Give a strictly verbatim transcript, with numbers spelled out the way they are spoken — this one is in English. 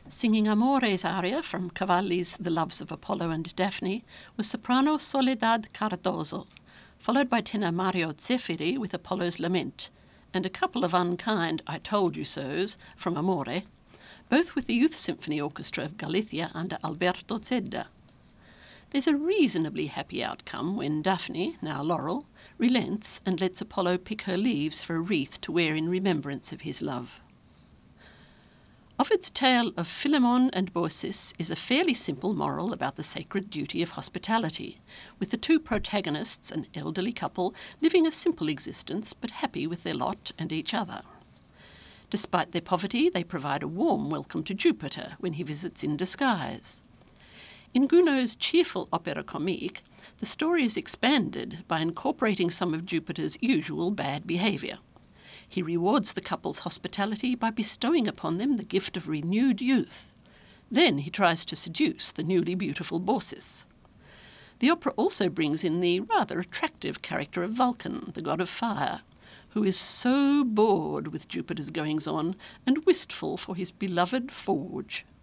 Singing Amore's aria from Cavalli's The Loves of Apollo and Daphne was soprano Soledad Cardozo, followed by tenor Mario Zeffiri with Apollo's Lament, and a couple of unkind I Told You So's from Amore, both with the Youth Symphony Orchestra of Galicia under Alberto Zedda. There's a reasonably happy outcome when Daphne, now Laurel, relents and lets Apollo pick her leaves for a wreath to wear in remembrance of his love. Ovid's tale of Philemon and Baucis is a fairly simple moral about the sacred duty of hospitality, with the two protagonists, an elderly couple, living a simple existence but happy with their lot and each other. Despite their poverty, they provide a warm welcome to Jupiter when he visits in disguise. In Gounod's cheerful opera comique, the story is expanded by incorporating some of Jupiter's usual bad behaviour. He rewards the couple's hospitality by bestowing upon them the gift of renewed youth. Then he tries to seduce the newly beautiful Baucis. The opera also brings in the rather attractive character of Vulcan, the god of fire, who is so bored with Jupiter's goings-on and wistful for his beloved forge.